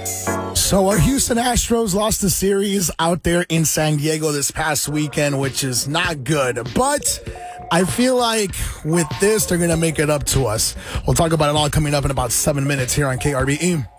So our Houston Astros lost the series out there in San Diego this past weekend, which is not good. But I feel like with this, they're going to make it up to us. We'll talk about it all coming up in about 7 minutes here on KRBE.